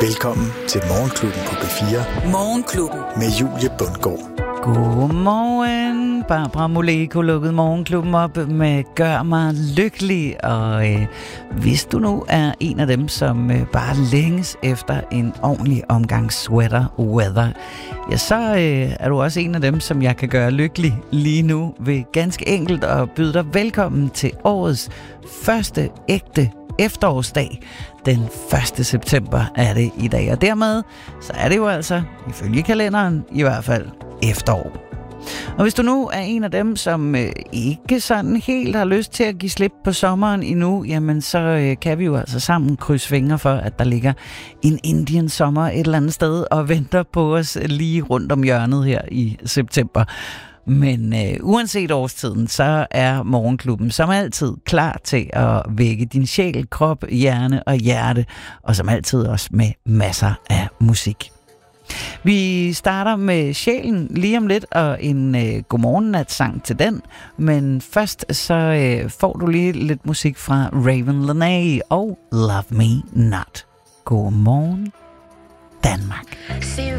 Velkommen til Morgenklubben på B4. Morgenklubben. Med Julie Bundgaard. Godmorgen. Barbara Moleko lukkede Morgenklubben op med Gør mig lykkelig. Og hvis du nu er en af dem, som bare længes efter en ordentlig omgang sweater weather, ja, så er du også en af dem, som jeg kan gøre lykkelig lige nu ved ganske enkelt at byde dig velkommen til årets første ægte efterårsdag. Den 1. september er det i dag, og dermed så er det jo altså, ifølge kalenderen, i hvert fald efterår. Og hvis du nu er en af dem, som ikke sådan helt har lyst til at give slip på sommeren endnu, jamen så kan vi jo altså sammen krydse fingre for, at der ligger en Indian sommer et eller andet sted og venter på os lige rundt om hjørnet her i september. Men uanset årstiden, så er Morgenklubben som altid klar til at vække din sjæl, krop, hjerne og hjerte, og som altid også med masser af musik. Vi starter med sjælen lige om lidt, og en godmorgennat-sang til den. Men først så får du lige lidt musik fra Raven Lenae og Love Me Not. Godmorgen, Danmark. See